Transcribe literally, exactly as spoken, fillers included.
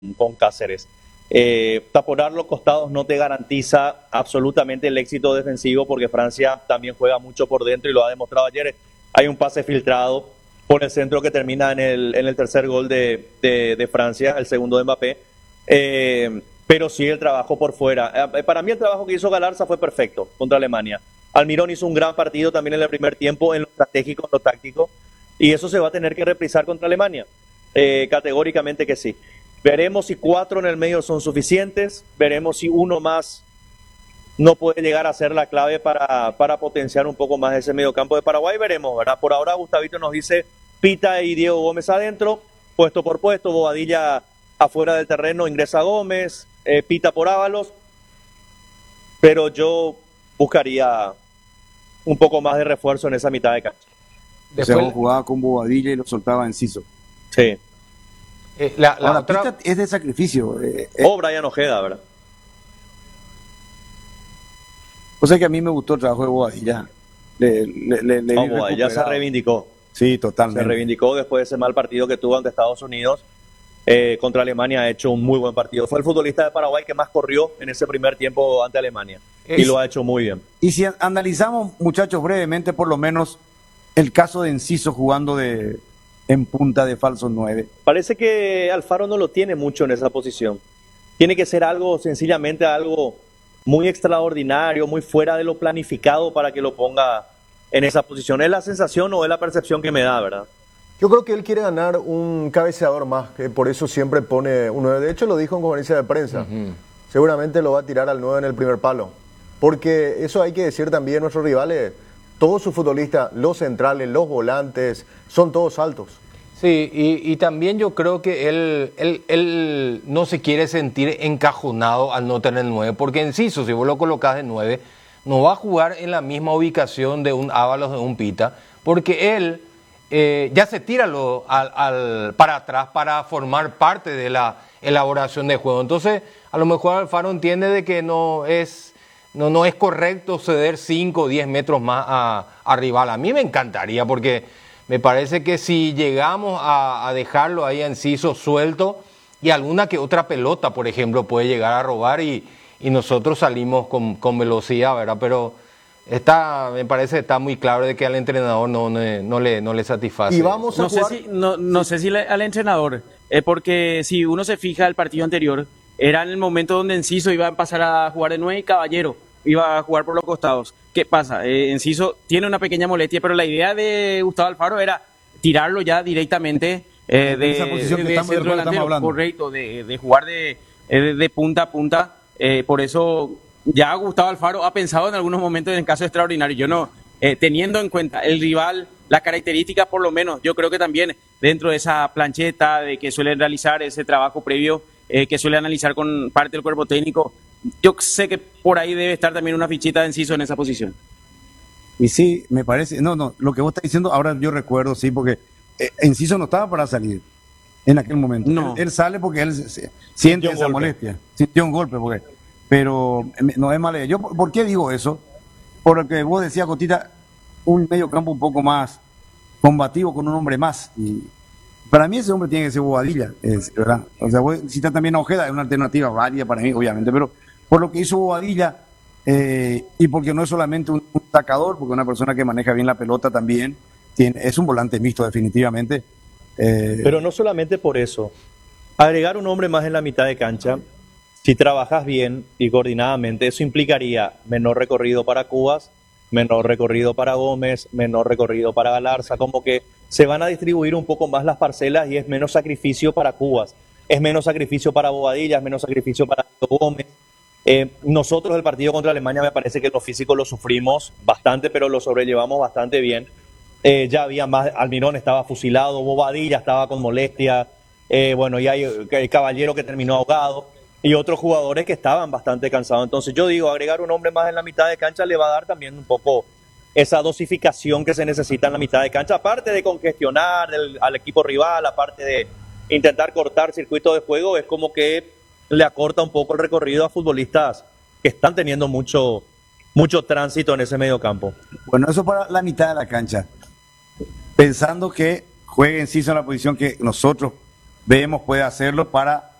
con Cáceres. Eh, taponar los costados no te garantiza absolutamente el éxito defensivo porque Francia también juega mucho por dentro y lo ha demostrado ayer. Hay un pase filtrado por el centro que termina en el, en el tercer gol de, de, de Francia, el segundo de Mbappé. Eh, pero sí el trabajo por fuera. Eh, para mí el trabajo que hizo Galarza fue perfecto contra Alemania. Almirón hizo un gran partido también en el primer tiempo, en lo estratégico, en lo táctico, y eso se va a tener que reprisar contra Alemania. Eh, categóricamente que sí. Veremos si cuatro en el medio son suficientes, veremos si uno más no puede llegar a ser la clave para, para potenciar un poco más ese mediocampo de Paraguay, veremos, ¿verdad? Por ahora Gustavito nos dice Pita y Diego Gómez adentro, puesto por puesto, Bobadilla afuera del terreno, ingresa Gómez, eh, Pita por Ábalos, pero yo buscaría un poco más de refuerzo en esa mitad de cancha. Después o sea, jugaba con Bobadilla y lo soltaba Enciso. Sí. Eh, la, la Ahora, otra... Pita es de sacrificio. Eh, eh. O Brian Ojeda, ¿verdad? O sea que a mí me gustó el trabajo de Bobadilla. Le, le, le, le no, Bobadilla se reivindicó. Sí, totalmente. Se reivindicó después de ese mal partido que tuvo ante Estados Unidos. Eh, contra Alemania ha hecho un muy buen partido. Fue el futbolista de Paraguay que más corrió en ese primer tiempo ante Alemania. Es... Y lo ha hecho muy bien. Y si analizamos, muchachos, brevemente, por lo menos, el caso de Enciso jugando de en punta de falso nueve. Parece que Alfaro no lo tiene mucho en esa posición. Tiene que ser algo, sencillamente algo muy extraordinario, muy fuera de lo planificado para que lo ponga en esa posición. Es la sensación o es la percepción que me da, ¿verdad? Yo creo que él quiere ganar un cabeceador más, que por eso siempre pone un nueve. De hecho, lo dijo en conferencia de prensa. Uh-huh. Seguramente lo va a tirar al nueve en el primer palo. Porque eso hay que decir también, nuestros rivales, todos sus futbolistas, los centrales, los volantes, son todos altos. Sí, y, y también yo creo que él, él, él no se quiere sentir encajonado al no tener nueve, porque Enciso, si vos lo colocás de nueve, no va a jugar en la misma ubicación de un Ábalos, de un Pita, porque él eh, ya se tira lo, al, al, para atrás para formar parte de la elaboración de juego. Entonces, a lo mejor Alfaro entiende de que no es... No, no es correcto ceder cinco o diez metros más a, a rival. A mí me encantaría porque me parece que si llegamos a, a dejarlo ahí a Enciso suelto y alguna que otra pelota, por ejemplo, puede llegar a robar y, y nosotros salimos con, con velocidad, ¿verdad? Pero está, me parece que está muy claro de que al entrenador no, no, no, le, no le satisface. Y vamos a no jugar... sé si, no, no sé si le, al entrenador, eh, porque si uno se fija el partido anterior, era en el momento donde Enciso iba a pasar a jugar de nueve y Caballero iba a jugar por los costados. ¿Qué pasa? Eh, Enciso tiene una pequeña molestia, pero la idea de Gustavo Alfaro era tirarlo ya directamente eh, de, esa posición de, que de estamos, centro delantero, hablando. Correcto, de, de jugar de, de, de punta a punta. Eh, por eso ya Gustavo Alfaro ha pensado en algunos momentos en casos extraordinarios. Yo no, eh, teniendo en cuenta el rival, las características por lo menos, yo creo que también dentro de esa plancheta de que suelen realizar ese trabajo previo, Eh, que suele analizar con parte del cuerpo técnico, yo sé que por ahí debe estar también una fichita de Enciso en esa posición. Y sí, me parece, no, no, lo que vos estás diciendo, ahora yo recuerdo, sí, porque eh, Enciso no estaba para salir en aquel momento. No. Él, él sale porque él se, se, siente esa golpe. molestia, sintió un golpe, porque, pero no es mala idea. Yo, ¿por qué digo eso? Porque vos decías, Cotita, un medio campo un poco más combativo con un hombre más, y para mí ese hombre tiene que ser Bobadilla, es, ¿verdad? O sea, voy a citar también a Ojeda, es una alternativa válida para mí, obviamente, pero por lo que hizo Bobadilla, eh, y porque no es solamente un, un atacador, porque una persona que maneja bien la pelota también, tiene, es un volante mixto definitivamente. Eh, pero no solamente por eso, agregar un hombre más en la mitad de cancha, si trabajas bien y coordinadamente, eso implicaría menor recorrido para Cubas, menor recorrido para Gómez, menor recorrido para Galarza, como que se van a distribuir un poco más las parcelas y es menos sacrificio para Cubas, es menos sacrificio para Bobadilla, es menos sacrificio para Gómez. Eh, nosotros el partido contra Alemania me parece que lo físico lo sufrimos bastante, pero lo sobrellevamos bastante bien. Eh, ya había más, Almirón estaba fusilado, Bobadilla estaba con molestia, eh, bueno, y hay el Caballero que terminó ahogado, y otros jugadores que estaban bastante cansados. Entonces yo digo, agregar un hombre más en la mitad de cancha le va a dar también un poco esa dosificación que se necesita en la mitad de cancha, aparte de congestionar el, al equipo rival, aparte de intentar cortar circuitos de juego, es como que le acorta un poco el recorrido a futbolistas que están teniendo mucho, mucho tránsito en ese medio campo. Bueno, eso para la mitad de la cancha. Pensando que juegue Enciso en la posición que nosotros vemos puede hacerlo para